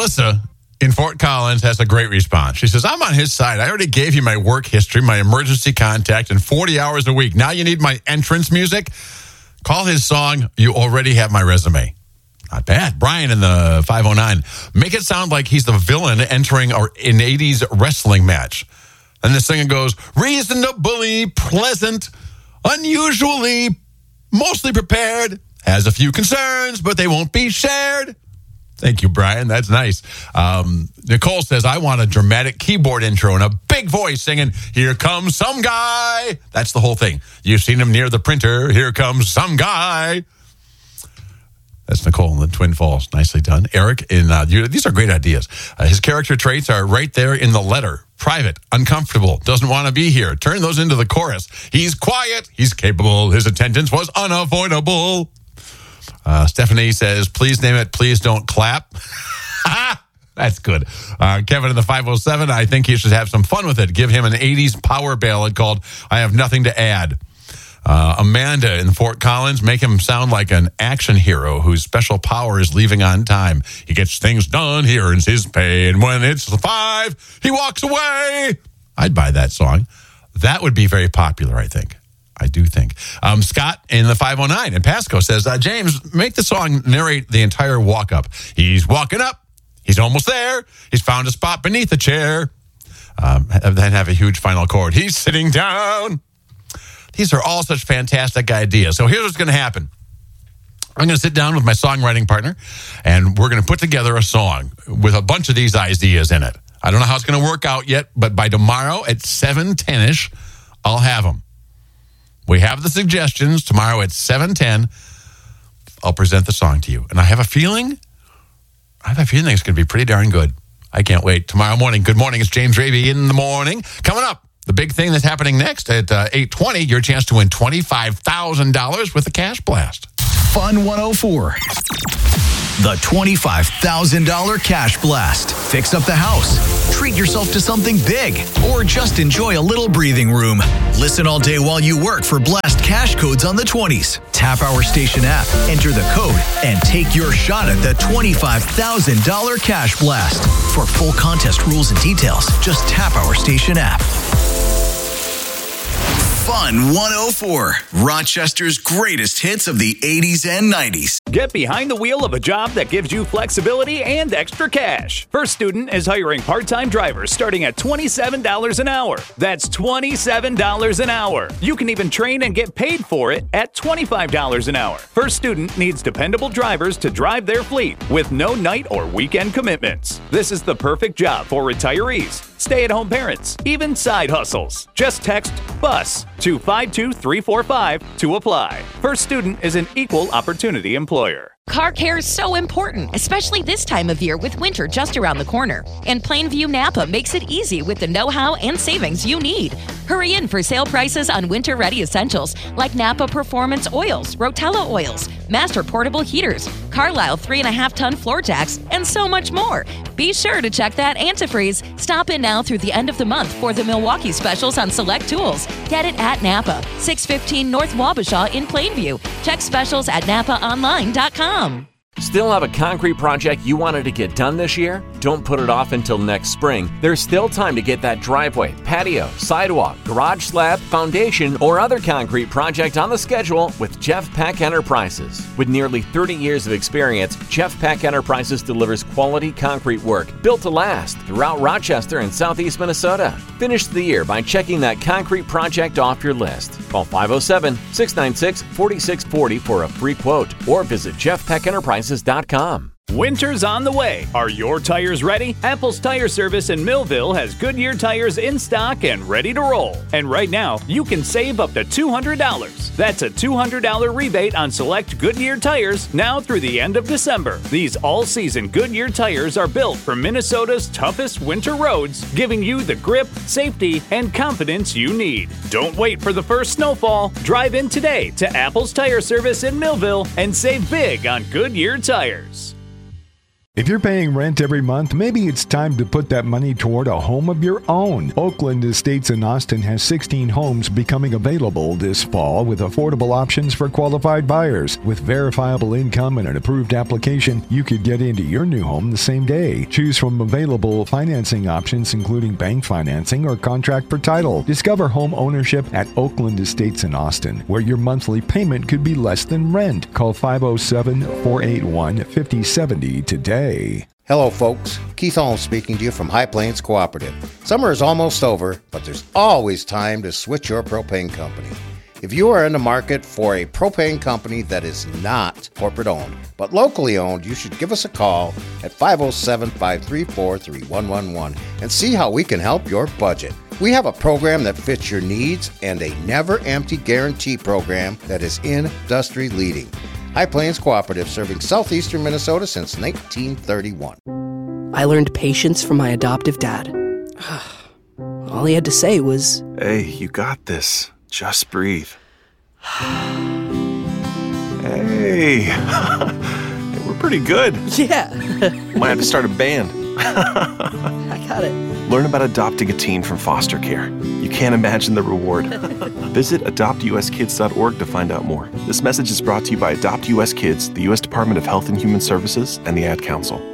Melissa in Fort Collins has a great response. She says, I'm on his side. I already gave you my work history, my emergency contact, and 40 hours a week. Now you need my entrance music? Call his song. You already have my resume. Not bad. Brian in the 509. Make it sound like he's the villain entering an 80s wrestling match. And the singer goes, reasonably pleasant, unusually, mostly prepared, has a few concerns, but they won't be shared. Thank you, Brian. That's nice. Nicole says, I want a dramatic keyboard intro and a big voice singing, here comes some guy. That's the whole thing. You've seen him near the printer. Here comes some guy. That's Nicole in the Twin Falls. Nicely done. Eric, these are great ideas. His character traits are right there in the letter. Private, uncomfortable, doesn't want to be here. Turn those into the chorus. He's quiet. He's capable. His attendance was unavoidable. Stephanie says, please name it, please don't clap. That's good. Kevin in the 507, I think he should have some fun with it. Give him an 80s power ballad called I Have Nothing to Add. Amanda in Fort Collins, make him sound like an action hero whose special power is leaving on time. He gets things done, he earns his pay, and when it's 5, he walks away. I'd buy that song. That would be very popular, I think. I do think. Scott in the 509 in Pasco says, James, make the song narrate the entire walk up. He's walking up. He's almost there. He's found a spot beneath the chair. Then have a huge final chord. He's sitting down. These are all such fantastic ideas. So here's what's going to happen. I'm going to sit down with my songwriting partner, and we're going to put together a song with a bunch of these ideas in it. I don't know how it's going to work out yet, but by tomorrow at 7:10-ish, I'll have them. We have the suggestions. Tomorrow at 7:10, I'll present the song to you. And I have a feeling it's going to be pretty darn good. I can't wait. Tomorrow morning. Good morning. It's James Raby in the morning. Coming up, the big thing that's happening next at 8:20, your chance to win $25,000 with a cash blast. Fun 104. The $25,000 cash blast. Fix up the house, treat yourself to something big, or just enjoy a little breathing room. Listen all day while you work for blast cash codes on the 20s. Tap our station app, enter the code, and take your shot at the $25,000 cash blast. For full contest rules and details, just tap our station app. Fun 104. Rochester's greatest hits of the 80s and 90s. Get behind the wheel of a job that gives you flexibility and extra cash. First Student is hiring part-time drivers starting at $27 an hour. That's $27 an hour. You can even train and get paid for it at $25 an hour. First Student needs dependable drivers to drive their fleet with no night or weekend commitments. This is the perfect job for retirees, stay-at-home parents, even side hustles. Just text BUS to 52345 to apply. First Student is an equal opportunity employer. Car care is so important, especially this time of year with winter just around the corner. And Plainview Napa makes it easy with the know-how and savings you need. Hurry in for sale prices on winter-ready essentials like Napa Performance Oils, Rotella Oils, Master Portable Heaters, Carlisle 3.5-ton floor jacks, and so much more. Be sure to check that antifreeze. Stop in now through the end of the month for the Milwaukee specials on select tools. Get it at Napa, 615 North Wabasha in Plainview. Check specials at napaonline.com. Still have a concrete project you wanted to get done this year? Don't put it off until next spring. There's still time to get that driveway, patio, sidewalk, garage slab, foundation, or other concrete project on the schedule with Jeff Peck Enterprises. With nearly 30 years of experience, Jeff Peck Enterprises delivers quality concrete work built to last throughout Rochester and southeast Minnesota. Finish the year by checking that concrete project off your list. Call 507-696-4640 for a free quote or visit jeffpeckenterprises.com. Winter's on the way. Are your tires ready? Apple's Tire Service in Millville has Goodyear tires in stock and ready to roll. And right now, you can save up to $200. That's a $200 rebate on select Goodyear tires now through the end of December. These all-season Goodyear tires are built for Minnesota's toughest winter roads, giving you the grip, safety, and confidence you need. Don't wait for the first snowfall. Drive in today to Apple's Tire Service in Millville and save big on Goodyear tires. If you're paying rent every month, maybe it's time to put that money toward a home of your own. Oakland Estates in Austin has 16 homes becoming available this fall with affordable options for qualified buyers. With verifiable income and an approved application, you could get into your new home the same day. Choose from available financing options including bank financing or contract for title. Discover home ownership at Oakland Estates in Austin, where your monthly payment could be less than rent. Call 507-481-5070 today. Hello, folks. Keith Holmes speaking to you from High Plains Cooperative. Summer is almost over, but there's always time to switch your propane company. If you are in the market for a propane company that is not corporate owned, but locally owned, you should give us a call at 507-534-3111 and see how we can help your budget. We have a program that fits your needs and a never-empty guarantee program that is industry leading. High Plains Cooperative, serving southeastern Minnesota since 1931. I learned patience from my adoptive dad. All he had to say was, "Hey, you got this. Just breathe." Hey, we're pretty good. yeah. Might have to start a band. I got it. Learn about adopting a teen from foster care. You can't imagine the reward. Visit adoptuskids.org to find out more. This message is brought to you by Adopt US Kids, the U.S. Department of Health and Human Services, and the Ad Council.